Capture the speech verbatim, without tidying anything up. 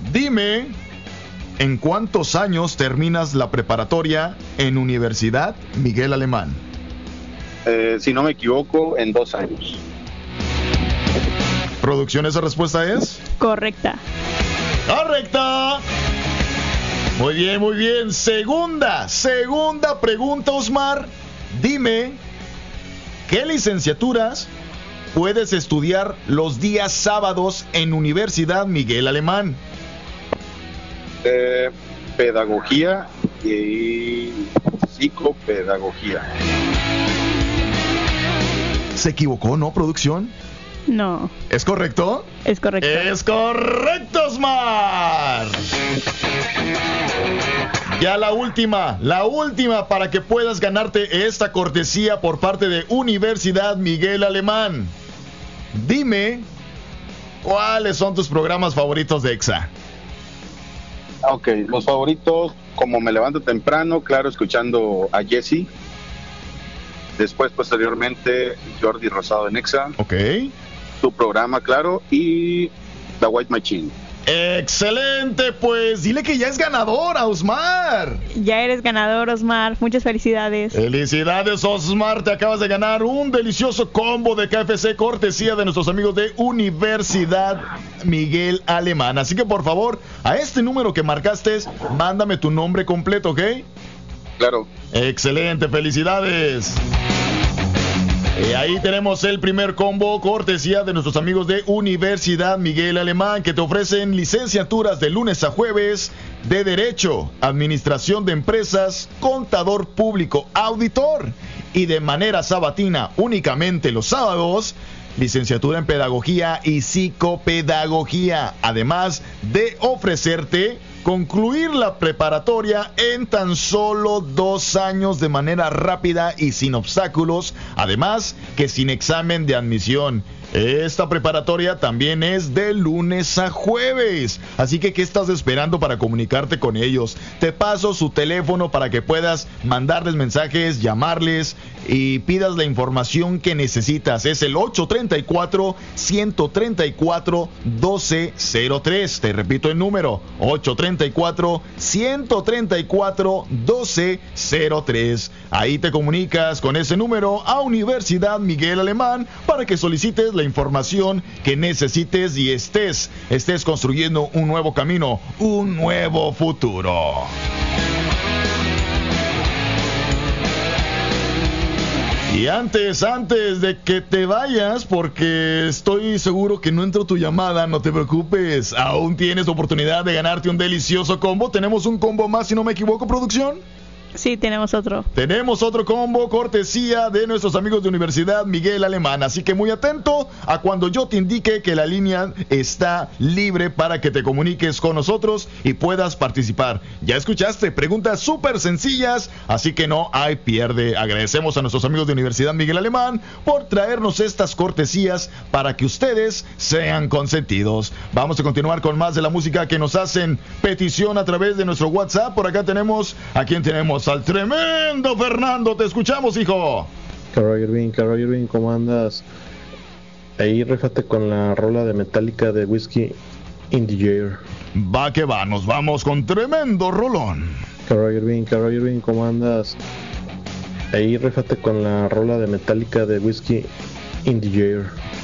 Dime, ¿en cuántos años terminas la preparatoria en Universidad Miguel Alemán? Eh, si no me equivoco, en dos años. ¿Producción, esa respuesta es? Correcta. ¡Correcta! Muy bien, muy bien. Segunda, segunda pregunta, Osmar. Dime, ¿qué licenciaturas puedes estudiar los días sábados en Universidad Miguel Alemán? Eh, pedagogía y psicopedagogía. ¿Se equivocó, no, producción? No. ¿Es correcto? Es correcto. ¡Es correcto, Osmar! Ya la última, la última para que puedas ganarte esta cortesía por parte de Universidad Miguel Alemán. Dime, ¿cuáles son tus programas favoritos de EXA? Ok, los favoritos, como Me Levanto Temprano, claro, escuchando a Jesse. Después, posteriormente, Jordi Rosado en EXA. Ok. Tu programa, claro, y The White Machine. ¡Excelente! Pues dile que ya es ganadora, Osmar. Ya eres ganador, Osmar. Muchas felicidades. Felicidades, Osmar. Te acabas de ganar un delicioso combo de K F C cortesía de nuestros amigos de Universidad Miguel Alemán. Así que, por favor, a este número que marcaste, mándame tu nombre completo, ¿ok? Claro. Excelente, felicidades. Y ahí tenemos el primer combo cortesía de nuestros amigos de Universidad Miguel Alemán, que te ofrecen licenciaturas de lunes a jueves de Derecho, Administración de Empresas, Contador Público, Auditor, y de manera sabatina únicamente los sábados, licenciatura en Pedagogía y Psicopedagogía, además de ofrecerte concluir la preparatoria en tan solo dos años de manera rápida y sin obstáculos, además que sin examen de admisión. Esta preparatoria también es de lunes a jueves, así que ¿qué estás esperando para comunicarte con ellos? Te paso su teléfono para que puedas mandarles mensajes, llamarles y pidas la información que necesitas. Es el ocho tres cuatro, uno tres cuatro, uno dos cero tres. Te repito el número, ocho tres cuatro, uno tres cuatro, uno dos cero tres. Ahí te comunicas con ese número a Universidad Miguel Alemán para que solicites la información que necesites y estés, estés construyendo un nuevo camino, un nuevo futuro. Y antes, antes de que te vayas, porque estoy seguro que no entró tu llamada, no te preocupes, aún tienes oportunidad de ganarte un delicioso combo. Tenemos un combo más, si no me equivoco, producción. Sí, tenemos otro. Tenemos otro combo cortesía de nuestros amigos de Universidad Miguel Alemán. Así que muy atento a cuando yo te indique que la línea está libre para que te comuniques con nosotros y puedas participar. Ya escuchaste, preguntas súper sencillas, así que no hay pierde. Agradecemos a nuestros amigos de Universidad Miguel Alemán por traernos estas cortesías para que ustedes sean consentidos. Vamos a continuar con más de la música que nos hacen petición a través de nuestro WhatsApp. Por acá tenemos, ¿a quién tenemos? Al tremendo Fernando. Te escuchamos, hijo. Carol Irving, Carol Irving, ¿cómo andas? Ahí réfate con la rola de Metallica de Whiskey in the Jar. Va que va, nos vamos con tremendo rolón. Carol Irving, Carol Irving, ¿cómo andas? Ahí réfate con la rola de Metallica de Whiskey in the Jar.